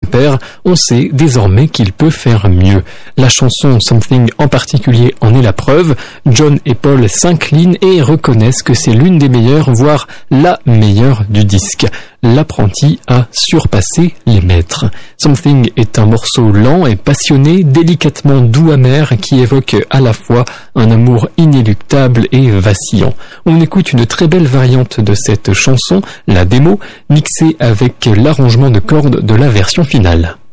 père, on sait désormais qu'il peut faire mieux. La chanson Something en particulier en est la preuve. John et Paul s'inclinent et reconnaissent que c'est l'une des meilleures, voire la meilleure du disque. L'apprenti a surpassé les maîtres. Something est un morceau lent et passionné, délicatement doux amer qui évoque à la fois un amour inéluctable et vacillant. On écoute une très belle variante de cette chanson, la démo, mixée avec l'arrangement de cordes de la version finale.